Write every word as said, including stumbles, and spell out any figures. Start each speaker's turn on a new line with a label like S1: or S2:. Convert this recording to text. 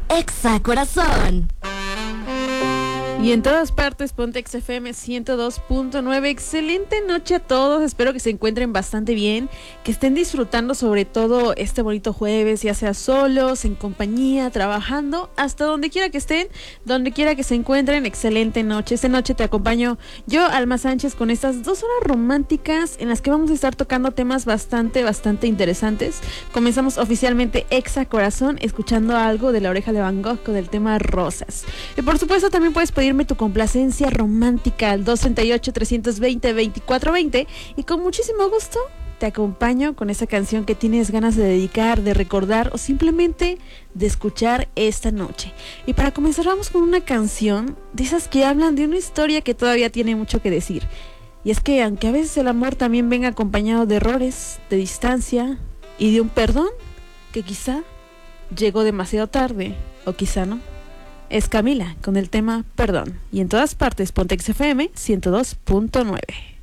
S1: Exa Corazón.
S2: Y en todas partes, ponte Exa F M ciento dos punto nueve. Excelente noche a todos. Espero que se encuentren bastante bien, que estén disfrutando sobre todo este bonito jueves, ya sea solos, en compañía, trabajando, hasta donde quiera que estén, donde quiera que se encuentren. Excelente noche. Esta noche te acompaño yo, Alma Sánchez, con estas dos horas románticas en las que vamos a estar tocando temas bastante, bastante interesantes. Comenzamos oficialmente Exa Corazón, escuchando algo de La Oreja de Van Gogh con el tema Rosas. Y por supuesto también puedes pedir tu complacencia romántica al dos treinta y ocho, trescientos veinte, veinticuatro veinte, y con muchísimo gusto te acompaño con esa canción que tienes ganas de dedicar, de recordar o simplemente de escuchar esta noche. Y para comenzar vamos con una canción de esas que hablan de una historia que todavía tiene mucho que decir. Y es que aunque a veces el amor también venga acompañado de errores, de distancia y de un perdón que quizá llegó demasiado tarde o quizá no. Es Camila con el tema Perdón. Y en todas partes, ponte Exa F M ciento dos punto nueve.